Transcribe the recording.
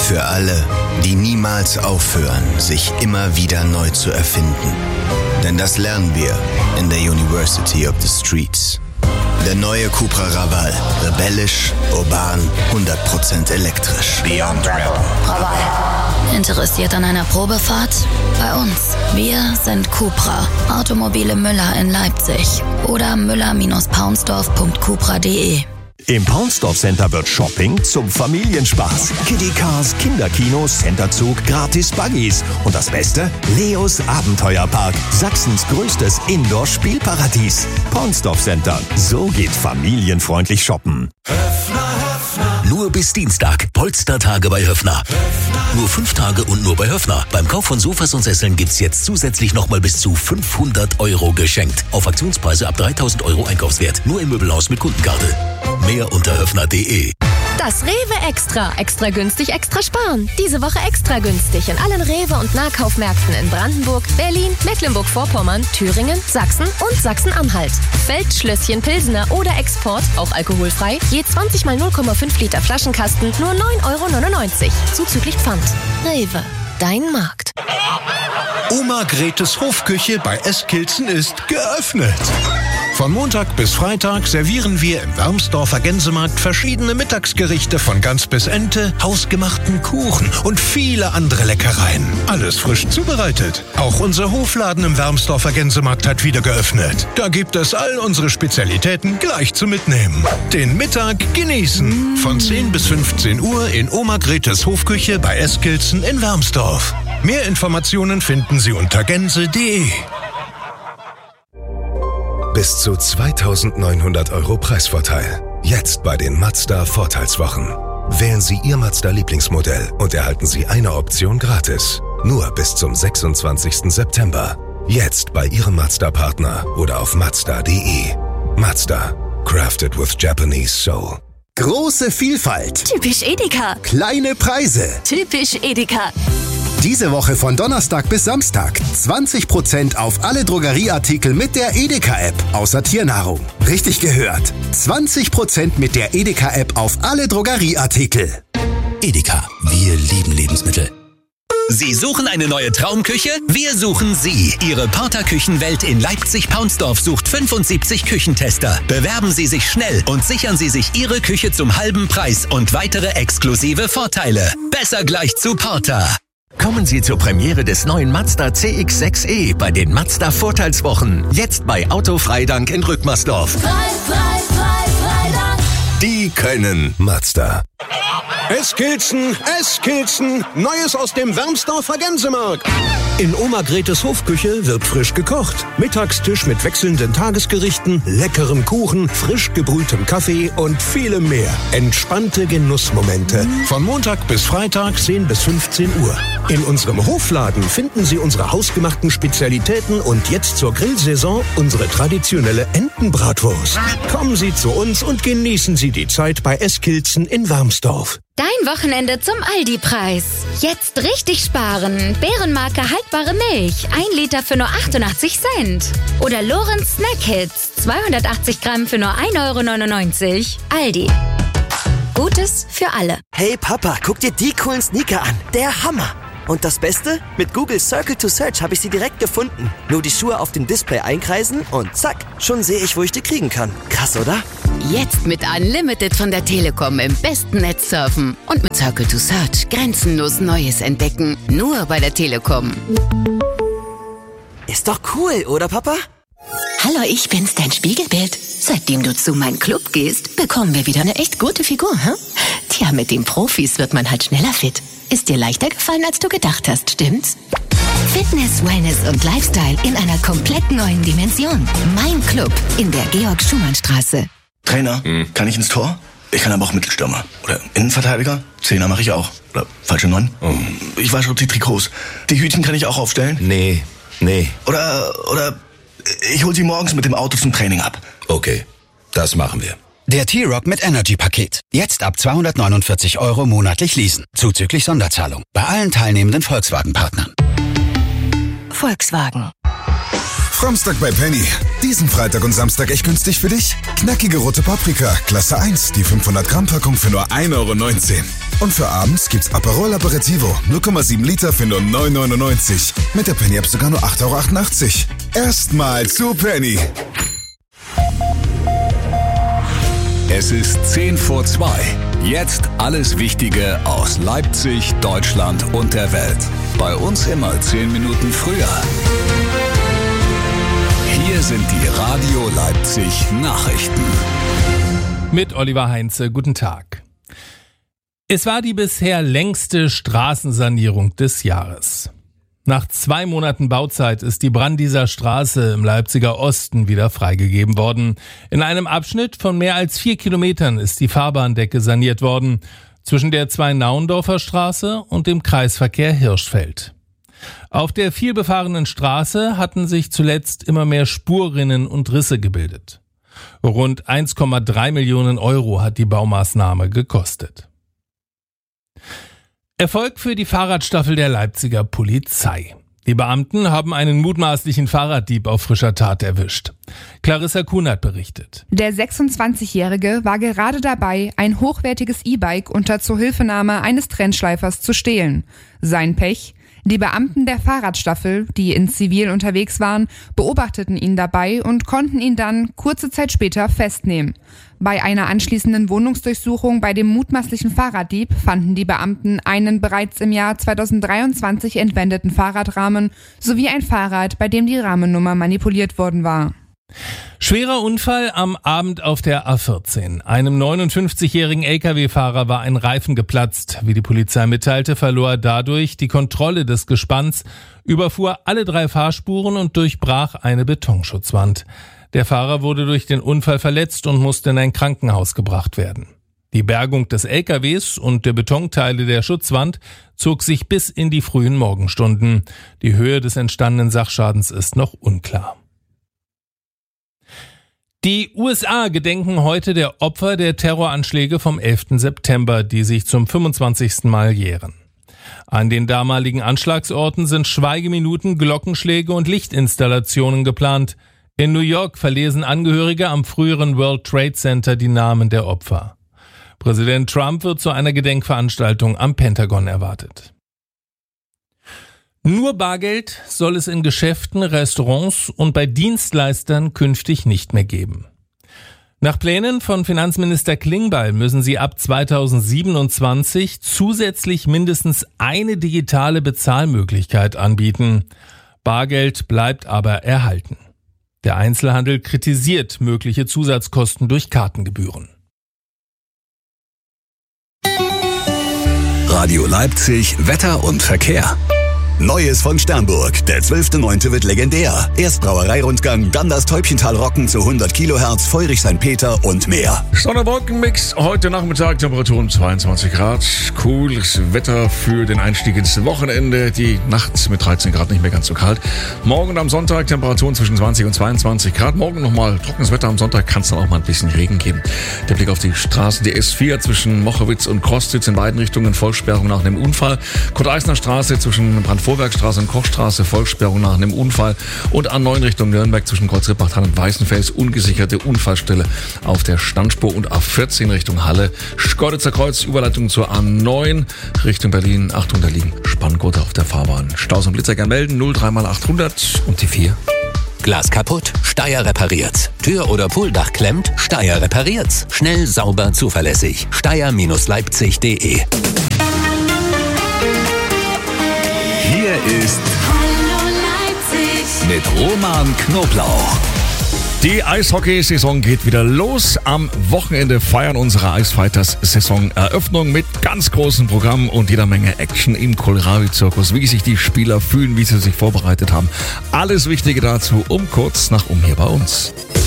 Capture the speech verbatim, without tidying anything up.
Für alle, die niemals aufhören, sich immer wieder neu zu erfinden. Denn das lernen wir in der University of the Streets. Der neue Cupra Raval. Rebellisch, urban, hundert Prozent elektrisch. Beyond Rebel. Raval. Interessiert an einer Probefahrt? Bei uns. Wir sind Cupra. Automobile Müller in Leipzig. Oder müller paunsdorf punkt cupra punkt de. Im Paunsdorf Center wird Shopping zum Familienspaß. Kiddie Cars, Kinderkino, Centerzug, gratis Buggies. Und das Beste? Leos Abenteuerpark. Sachsens größtes Indoor-Spielparadies. Paunsdorf Center. So geht familienfreundlich shoppen. Nur bis Dienstag. Polstertage bei Höffner. Nur fünf Tage und nur bei Höffner. Beim Kauf von Sofas und Sesseln gibt's jetzt zusätzlich nochmal bis zu fünfhundert Euro geschenkt. Auf Aktionspreise ab dreitausend Euro Einkaufswert. Nur im Möbelhaus mit Kundenkarte. Mehr unter höffner punkt de. Das Rewe Extra. Extra günstig, extra sparen. Diese Woche extra günstig in allen Rewe- und Nahkaufmärkten in Brandenburg, Berlin, Mecklenburg-Vorpommern, Thüringen, Sachsen und Sachsen-Anhalt. Feldschlösschen Pilsener oder Export, auch alkoholfrei, je zwanzig mal null Komma fünf Liter Flaschenkasten, nur neun Euro neunundneunzig. Zuzüglich Pfand. Rewe. Dein Markt. Oma Gretes Hofküche bei Eskilzen ist geöffnet. Von Montag bis Freitag servieren wir im Wermsdorfer Gänsemarkt verschiedene Mittagsgerichte von Gans bis Ente, hausgemachten Kuchen und viele andere Leckereien. Alles frisch zubereitet. Auch unser Hofladen im Wermsdorfer Gänsemarkt hat wieder geöffnet. Da gibt es all unsere Spezialitäten gleich zum Mitnehmen. Den Mittag genießen. Von zehn bis fünfzehn Uhr in Oma Gretes Hofküche bei Eskilzen in Wermsdorf. Mehr Informationen finden Sie unter gänse punkt de. Bis zu zweitausendneunhundert Euro Preisvorteil. Jetzt bei den Mazda Vorteilswochen. Wählen Sie Ihr Mazda-Lieblingsmodell und erhalten Sie eine Option gratis. Nur bis zum sechsundzwanzigsten September. Jetzt bei Ihrem Mazda-Partner oder auf mazda punkt de. Mazda. Crafted with Japanese soul. Große Vielfalt. Typisch Edeka. Kleine Preise. Typisch Edeka. Diese Woche von Donnerstag bis Samstag zwanzig Prozent auf alle Drogerieartikel mit der Edeka-App, außer Tiernahrung. Richtig gehört. zwanzig Prozent mit der Edeka-App auf alle Drogerieartikel. Edeka. Wir lieben Lebensmittel. Sie suchen eine neue Traumküche? Wir suchen Sie. Ihre Porter-Küchenwelt in Leipzig-Paunsdorf sucht fünfundsiebzig Küchentester. Bewerben Sie sich schnell und sichern Sie sich Ihre Küche zum halben Preis und weitere exklusive Vorteile. Besser gleich zu Porter. Kommen Sie zur Premiere des neuen Mazda C X sechs E bei den Mazda Vorteilswochen. Jetzt bei Autofreidank in Rückmersdorf. Frei, frei, frei, Freidank. Die können Mazda. Eskilzen, Eskilzen, Neues aus dem Wermsdorfer Gänsemarkt. In Oma Gretes Hofküche wird frisch gekocht. Mittagstisch mit wechselnden Tagesgerichten, leckerem Kuchen, frisch gebrühtem Kaffee und vielem mehr. Entspannte Genussmomente. Von Montag bis Freitag zehn bis fünfzehn Uhr. In unserem Hofladen finden Sie unsere hausgemachten Spezialitäten und jetzt zur Grillsaison unsere traditionelle Entenbratwurst. Kommen Sie zu uns und genießen Sie die Zeit bei Eskilzen in Wermsdorf. Dein Wochenende zum Aldi-Preis. Jetzt richtig sparen. Bärenmarke haltbare Milch. Ein Liter für nur achtundachtzig Cent. Oder Lorenz Snack Hits. zweihundertachtzig Gramm für nur ein Euro neunundneunzig. Aldi. Gutes für alle. Hey Papa, guck dir die coolen Sneaker an. Der Hammer. Und das Beste? Mit Google Circle to Search habe ich sie direkt gefunden. Nur die Schuhe auf dem Display einkreisen und zack, schon sehe ich, wo ich die kriegen kann. Krass, oder? Jetzt mit Unlimited von der Telekom im besten Netz surfen. Und mit Circle to Search grenzenlos Neues entdecken. Nur bei der Telekom. Ist doch cool, oder Papa? Hallo, ich bin's, dein Spiegelbild. Seitdem du zu meinem Club gehst, bekommen wir wieder eine echt gute Figur, hm? Tja, mit den Profis wird man halt schneller fit. Ist dir leichter gefallen, als du gedacht hast, stimmt's? Fitness, Wellness und Lifestyle in einer komplett neuen Dimension. Mein Club in der Georg-Schumann-Straße. Trainer, hm. kann ich ins Tor? Ich kann aber auch Mittelstürmer. Oder Innenverteidiger? Zehner mache ich auch. Oder falsche Neun? Oh. Ich wasche auch die Trikots. Die Hütchen kann ich auch aufstellen? Nee, nee. Oder, oder ich hol sie morgens mit dem Auto zum Training ab. Okay, das machen wir. Der T-Rock mit Energy-Paket. Jetzt ab zweihundertneunundvierzig Euro monatlich leasen. Zuzüglich Sonderzahlung. Bei allen teilnehmenden Volkswagen-Partnern. Volkswagen. Samstag bei Penny. Diesen Freitag und Samstag echt günstig für dich. Knackige rote Paprika, Klasse eins, die fünfhundert Gramm Packung für nur ein Euro neunzehn. Und für abends gibt's Aperol Aperitivo, null Komma sieben Liter für nur neun Euro neunundneunzig. Mit der Penny-App sogar nur acht Euro achtundachtzig. Erstmal zu Penny. Es ist zehn vor zwei. Jetzt alles Wichtige aus Leipzig, Deutschland und der Welt. Bei uns immer zehn Minuten früher. Hier sind die Radio Leipzig Nachrichten. Mit Oliver Heinze, guten Tag. Es war die bisher längste Straßensanierung des Jahres. Nach zwei Monaten Bauzeit ist die Brandieser Straße im Leipziger Osten wieder freigegeben worden. In einem Abschnitt von mehr als vier Kilometern ist die Fahrbahndecke saniert worden, zwischen der Zwei-Nauendorfer Straße und dem Kreisverkehr Hirschfeld. Auf der vielbefahrenen Straße hatten sich zuletzt immer mehr Spurrinnen und Risse gebildet. Rund eins Komma drei Millionen Euro hat die Baumaßnahme gekostet. Erfolg für die Fahrradstaffel der Leipziger Polizei. Die Beamten haben einen mutmaßlichen Fahrraddieb auf frischer Tat erwischt. Clarissa Kunert berichtet. Der sechsundzwanzigjährige war gerade dabei, ein hochwertiges E-Bike unter Zuhilfenahme eines Trennschleifers zu stehlen. Sein Pech: Die Beamten der Fahrradstaffel, die in Zivil unterwegs waren, beobachteten ihn dabei und konnten ihn dann kurze Zeit später festnehmen. Bei einer anschließenden Wohnungsdurchsuchung bei dem mutmaßlichen Fahrraddieb fanden die Beamten einen bereits im Jahr zweitausenddreiundzwanzig entwendeten Fahrradrahmen sowie ein Fahrrad, bei dem die Rahmennummer manipuliert worden war. Schwerer Unfall am Abend auf der A vierzehn. Einem neunundfünfzigjährigen L K W-Fahrer war ein Reifen geplatzt. Wie die Polizei mitteilte, verlor er dadurch die Kontrolle des Gespanns, überfuhr alle drei Fahrspuren und durchbrach eine Betonschutzwand. Der Fahrer wurde durch den Unfall verletzt und musste in ein Krankenhaus gebracht werden. Die Bergung des L K Ws und der Betonteile der Schutzwand zog sich bis in die frühen Morgenstunden. Die Höhe des entstandenen Sachschadens ist noch unklar. Die U S A gedenken heute der Opfer der Terroranschläge vom elften September, die sich zum fünfundzwanzigsten Mal jähren. An den damaligen Anschlagsorten sind Schweigeminuten, Glockenschläge und Lichtinstallationen geplant. In New York verlesen Angehörige am früheren World Trade Center die Namen der Opfer. Präsident Trump wird zu einer Gedenkveranstaltung am Pentagon erwartet. Nur Bargeld soll es in Geschäften, Restaurants und bei Dienstleistern künftig nicht mehr geben. Nach Plänen von Finanzminister Klingbeil müssen sie ab zweitausendsiebenundzwanzig zusätzlich mindestens eine digitale Bezahlmöglichkeit anbieten. Bargeld bleibt aber erhalten. Der Einzelhandel kritisiert mögliche Zusatzkosten durch Kartengebühren. Radio Leipzig, Wetter und Verkehr. Neues von Sternburg. Der zwölfte neunte wird legendär. Erst Brauereirundgang, dann das Täubchental Rocken zu hundert Kilohertz, Feurich-Sankt-Peter und mehr. Sonne-Wolken-Mix. Heute Nachmittag Temperaturen zweiundzwanzig Grad. Cooles Wetter für den Einstieg ins Wochenende. Die Nacht mit dreizehn Grad nicht mehr ganz so kalt. Morgen und am Sonntag Temperaturen zwischen zwanzig und zweiundzwanzig Grad. Morgen nochmal trockenes Wetter. Am Sonntag kann es dann auch mal ein bisschen Regen geben. Der Blick auf die Straßen. Die S vier zwischen Mochowitz und Krostitz in beiden Richtungen. Vollsperrung nach einem Unfall. Kurt-Eisner Straße zwischen Brand Vorwerkstraße und Kochstraße, Vollsperrung nach einem Unfall und A neun Richtung Nürnberg zwischen Kreuz-Rippach-Tal und Weißenfels, ungesicherte Unfallstelle auf der Standspur und A vierzehn Richtung Halle, Schkeuditzer Kreuz, Überleitung zur A neun Richtung Berlin, Achtung, da liegen Spanngurte auf der Fahrbahn. Staus und Blitzer gern melden, null drei mal achthundert und die vier. Glas kaputt? Steyr repariert's. Tür- oder Pooldach klemmt? Steyr repariert's. Schnell, sauber, zuverlässig. Steyr Leipzig punkt de. Hier ist Hallo Leipzig mit Roman Knoblauch. Die Eishockey-Saison geht wieder los. Am Wochenende feiern unsere Eisfighters Saisoneröffnung mit ganz großem Programm und jeder Menge Action im Kohlrabi-Zirkus. Wie sich die Spieler fühlen, wie sie sich vorbereitet haben. Alles Wichtige dazu um kurz nach um hier bei uns.